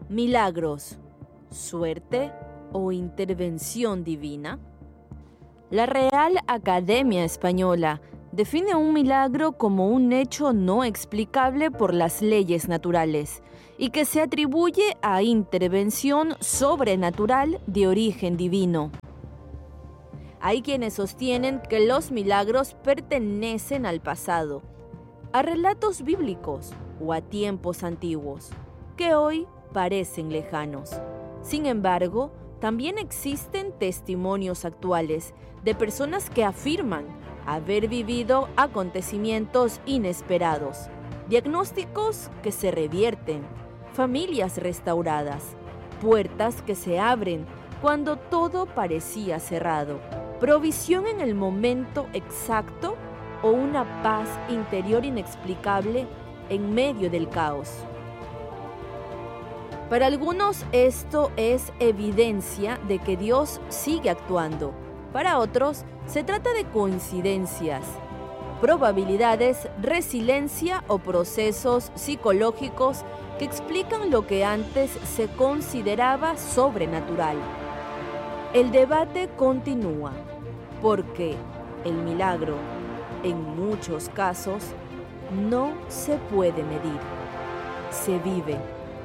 Milagros, suerte o intervención divina. La Real Academia Española define un milagro como un hecho no explicable por las leyes naturales y que se atribuye a intervención sobrenatural de origen divino. Hay quienes sostienen que los milagros pertenecen al pasado, a relatos bíblicos o a tiempos antiguos, que hoy parecen lejanos. Sin embargo, también existen testimonios actuales de personas que afirman haber vivido acontecimientos inesperados, diagnósticos que se revierten, familias restauradas, puertas que se abren cuando todo parecía cerrado, provisión en el momento exacto o una paz interior inexplicable en medio del caos. Para algunos esto es evidencia de que Dios sigue actuando. Para otros se trata de coincidencias, probabilidades, resiliencia o procesos psicológicos que explican lo que antes se consideraba sobrenatural. El debate continúa, porque el milagro, en muchos casos, no se puede medir, se vive.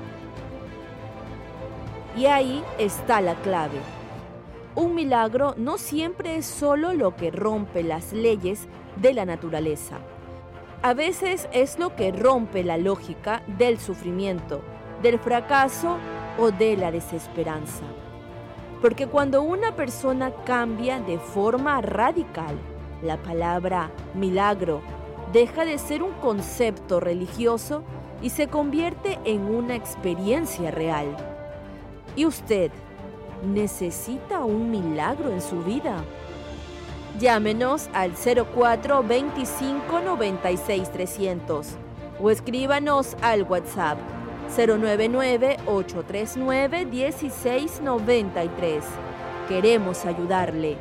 Y ahí está la clave. Un milagro no siempre es solo lo que rompe las leyes de la naturaleza. A veces es lo que rompe la lógica del sufrimiento, del fracaso o de la desesperanza. Porque cuando una persona cambia de forma radical, la palabra milagro deja de ser un concepto religioso y se convierte en una experiencia real. ¿Y usted necesita un milagro en su vida? Llámenos al 04 25 96 300 o escríbanos al WhatsApp 099 839 1693. Queremos ayudarle.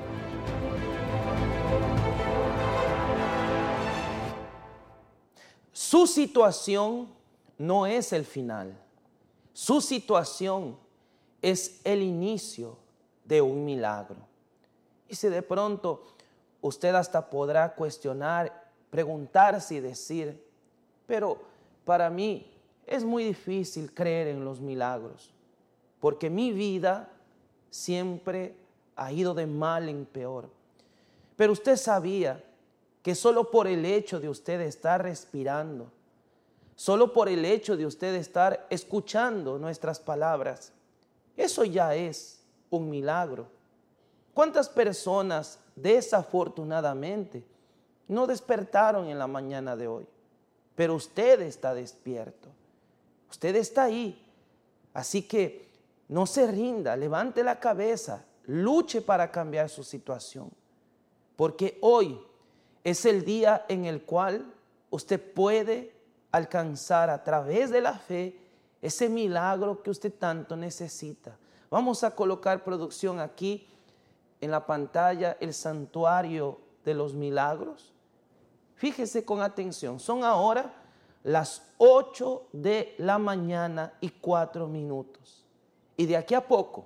Su situación no es el final. Su situación es el inicio de un milagro. Y si de pronto usted hasta podrá cuestionar, preguntarse y decir, pero para mí es muy difícil creer en los milagros, porque mi vida siempre ha ido de mal en peor. Pero usted sabía que solo por el hecho de usted estar respirando, solo por el hecho de usted estar escuchando nuestras palabras, eso ya es un milagro. ¿Cuántas personas desafortunadamente no despertaron en la mañana de hoy? Pero usted está despierto. Usted está ahí. Así que no se rinda, levante la cabeza, luche para cambiar su situación. Porque hoy es el día en el cual usted puede alcanzar a través de la fe ese milagro que usted tanto necesita. Vamos a colocar, producción, aquí en la pantalla el santuario de los milagros. Fíjese con atención, son ahora las 8 de la mañana y 4 minutos. Y de aquí a poco,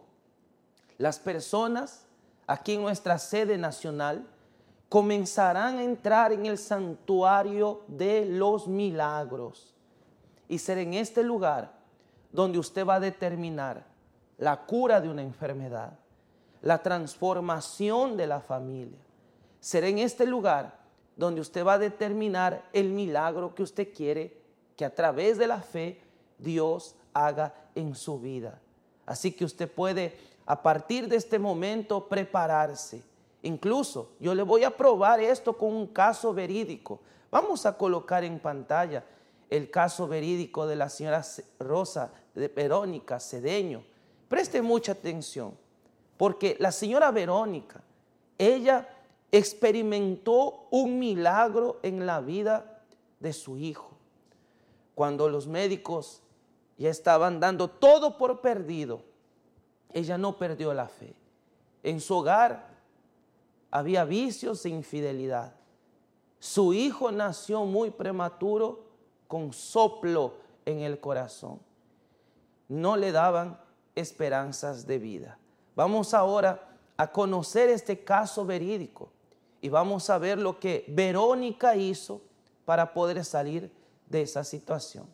las personas aquí en nuestra sede nacional comenzarán a entrar en el santuario de los milagros. Y será en este lugar donde usted va a determinar la cura de una enfermedad, la transformación de la familia. Será en este lugar donde usted va a determinar el milagro que usted quiere que a través de la fe Dios haga en su vida. Así que usted puede a partir de este momento prepararse. Incluso yo le voy a probar esto con un caso verídico. Vamos a colocar en pantalla el caso verídico de la señora Rosa de Verónica Cedeño. Preste mucha atención, porque la señora Verónica, ella experimentó un milagro en la vida de su hijo. Cuando los médicos ya estaban dando todo por perdido, ella no perdió la fe. En su hogar había vicios e infidelidad. Su hijo nació muy prematuro con soplo en el corazón. no le daban esperanzas de vida. Vamos ahora a conocer este caso verídico y vamos a ver lo que Verónica hizo para poder salir de esa situación.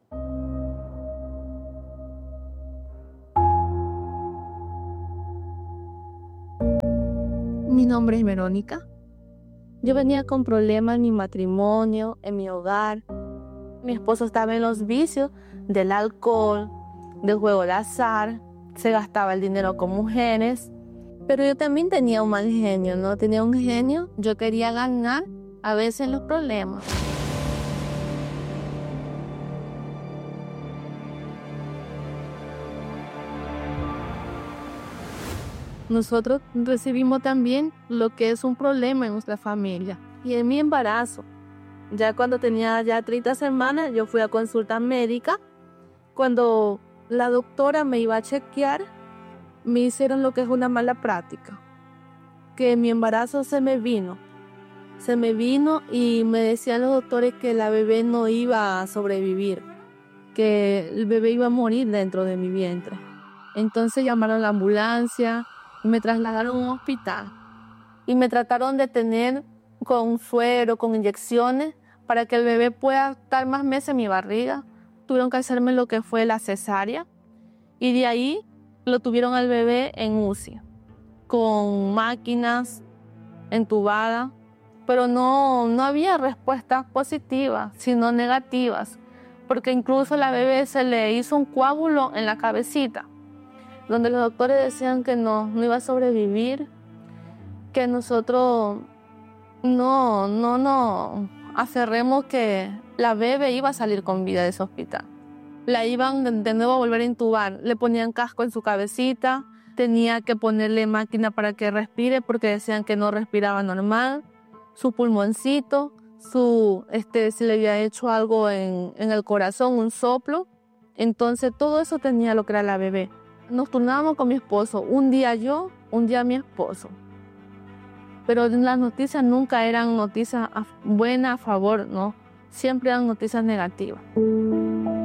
Mi nombre es Verónica. Yo venía con problemas en mi matrimonio, en mi hogar. Mi esposo estaba en los vicios del alcohol, del juego de azar, se gastaba el dinero con mujeres. Pero yo también tenía un mal genio, ¿no? Tenía un genio, yo quería ganar a veces los problemas. Nosotros recibimos también lo que es un problema en nuestra familia. Y en mi embarazo, ya cuando tenía 30 semanas, yo fui a consulta médica. Cuando la doctora me iba a chequear, me hicieron lo que es una mala práctica. Que mi embarazo se me vino y me decían los doctores que la bebé no iba a sobrevivir, que el bebé iba a morir dentro de mi vientre. Entonces llamaron a la ambulancia, me trasladaron a un hospital y me trataron de tener con suero, con inyecciones, para que el bebé pueda estar más meses en mi barriga. Tuvieron que hacerme lo que fue la cesárea y de ahí lo tuvieron al bebé en UCI, con máquinas entubadas, pero no había respuestas positivas, sino negativas, porque incluso a la bebé se le hizo un coágulo en la cabecita, donde los doctores decían que no iba a sobrevivir, que nosotros no aferremos que la bebé iba a salir con vida de ese hospital. La iban de nuevo a volver a intubar, le ponían casco en su cabecita, tenía que ponerle máquina para que respire porque decían que no respiraba normal, su pulmoncito, se le había hecho algo en el corazón, un soplo. Entonces todo eso tenía lo que era la bebé. Nos turnábamos con mi esposo, un día yo, un día mi esposo. Pero las noticias nunca eran noticias buenas, a favor, ¿no? Siempre eran noticias negativas.